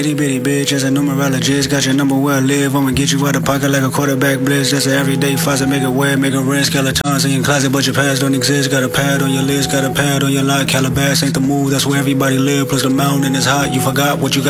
Itty bitty bitch, as a numerologist, got your number where I live. I'ma get you out of pocket like a quarterback blitz. That's an everyday faucet, make it wet, make it rinse. Skeletons in your closet, but your past don't exist. Got a pad on your list, got a pad on your lot. Calabas ain't the move, that's where everybody live. Plus the mountain is hot, you forgot what you got.